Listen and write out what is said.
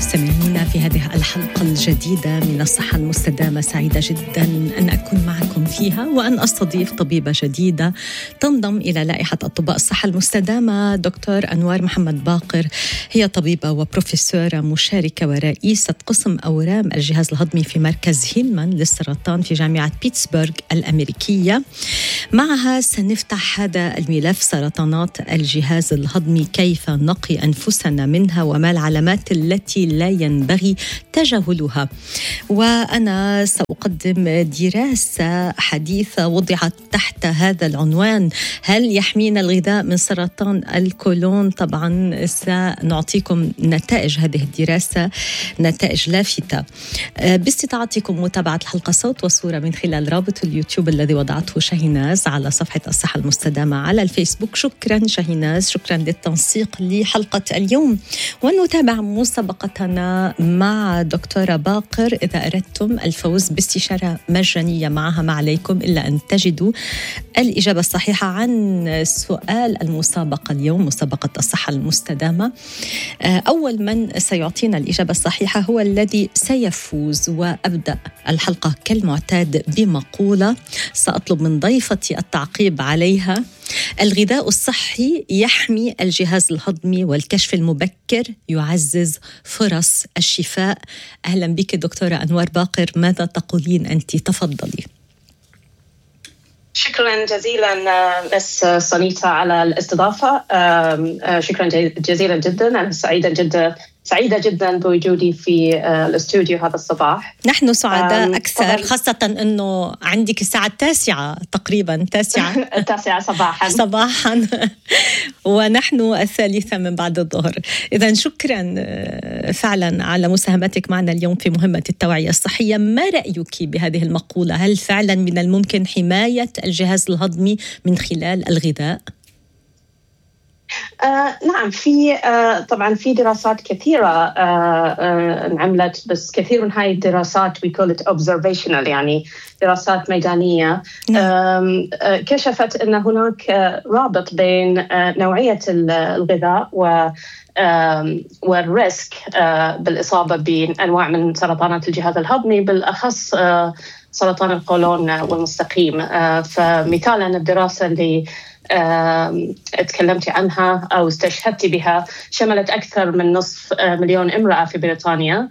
مستمعينا في هذه الحلقة الجديدة من الصحة المستدامة، سعيدة جدا أن أكون معكم فيها وأن أستضيف طبيبة جديدة تنضم إلى لائحة أطباء الصحة المستدامة، دكتور أنوار محمد باقر. هي طبيبة وبروفيسورة مشاركة ورئيسة قسم أورام الجهاز الهضمي في مركز هيلمان للسرطان في جامعة بيتسبرغ الأمريكية. معها سنفتح هذا الملف، سرطانات الجهاز الهضمي، كيف نقي أنفسنا منها وما العلامات التي لا ينبغي تجاهلها. وأنا سأقدم دراسة حديثة وضعت تحت هذا العنوان: هل يحمينا الغذاء من سرطان الكولون؟ طبعا سنعطيكم نتائج هذه الدراسة، نتائج لافتة. باستطاعتكم متابعة الحلقة صوت وصورة من خلال رابط اليوتيوب الذي وضعته شاهيناز على صفحة الصحة المستدامة على الفيسبوك. شكرا شاهيناز، شكرا للتنسيق لحلقة اليوم. ونتابع مسابقتنا مع دكتورة باقر. إذا أردتم الفوز باستشارة مجانية معها ما عليكم إلا أن تجدوا الإجابة الصحيحة عن سؤال المسابقة اليوم، مسابقة الصحة المستدامة. أول من سيعطينا الإجابة الصحيحة هو الذي سيفوز. وأبدأ الحلقة كالمعتاد بمقولة سأطلب من ضيفتي التعقيب عليها: الغذاء الصحي يحمي الجهاز الهضمي والكشف المبكر يعزز فرص الشفاء. أهلا بك دكتورة أنوار باقر، ماذا تقولين أنت؟ تفضلي. شكرا جزيلا مس صنيتا على الاستضافة. شكرا جزيلا جدا. أنا سعيدة جدا بوجودي في الاستوديو هذا الصباح. نحن سعداء أكثر، خاصة أنه عندك الساعة 9 تقريبا، 9 صباحا ونحن 3 من بعد الظهر. إذن شكرا فعلا على مساهمتك معنا اليوم في مهمة التوعية الصحية. ما رأيك بهذه المقولة؟ هل فعلا من الممكن حماية الجهاز الهضمي من خلال الغذاء؟ نعم، طبعا في دراسات كثيرة انعملت، بس كثير من هاي الدراسات we call it observational، يعني دراسات ميدانية. كشفت أن هناك رابط بين نوعية الغذاء والريسك بالإصابة بأنواع من سرطانات الجهاز الهضمي، بالأخص سرطان القولون والمستقيم. فمثالا الدراسة اللي تكلمتي عنها أو استشهدتي بها شملت أكثر من 500,000 امرأة في بريطانيا،